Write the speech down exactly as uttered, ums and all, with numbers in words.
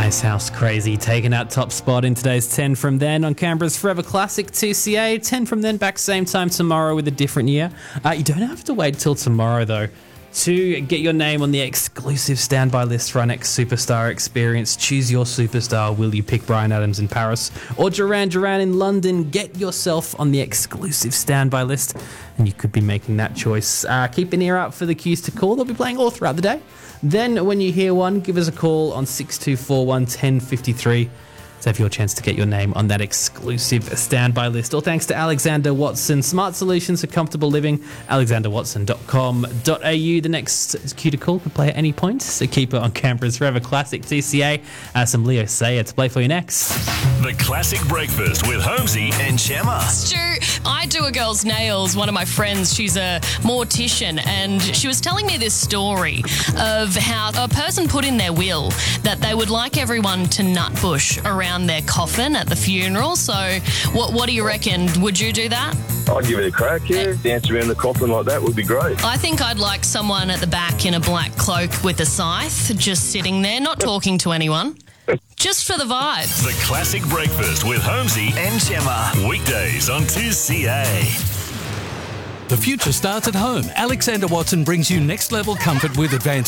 Nice House Crazy taking out top spot in today's ten from then on Canberra's Forever Classic two C A. ten from then back same time tomorrow with a different year. Uh, you don't have to wait till tomorrow though to get your name on the exclusive standby list for our next Superstar experience. Choose your superstar. Will you pick Bryan Adams in Paris or Duran Duran in London? Get yourself on the exclusive standby list and you could be making that choice. Uh, keep an ear out for the cues to call. They'll be playing all throughout the day. Then when you hear one, give us a call on six two four one, one zero five three to have your chance to get your name on that exclusive standby list. All thanks to Alexander Watson. Smart solutions for comfortable living. alexander watson dot com dot a u. The next cue to call could play at any point. So keep it on Canberra's Forever Classic T C A. Uh, some Leo Sayer to play for you next. The Classic Breakfast with Holmesy and Gemma. Stu, I do a girl's nails. One of my friends, she's a mortician, and she was telling me this story of how a person put in their will that they would like everyone to nut bush around their coffin at the funeral. So what what do you reckon? Would you do that? I'd give it a crack, yeah. Dance around the coffin like that would be great. I think I'd like someone at the back in a black cloak with a scythe, just sitting there, not talking to anyone. Just for the vibe. The Classic Breakfast with Holmesy and Gemma. Weekdays on two C A. The future starts at home. Alexander Watson brings you next level comfort with advanced